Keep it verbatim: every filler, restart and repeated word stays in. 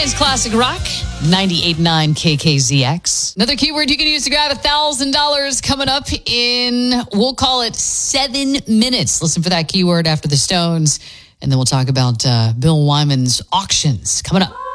Michigan's classic rock, ninety-eight point nine K K Z X. Another keyword you can use to grab one thousand dollars coming up in, we'll call it seven minutes. Listen for that keyword after the Stones, and then we'll talk about uh, Bill Wyman's auctions coming up.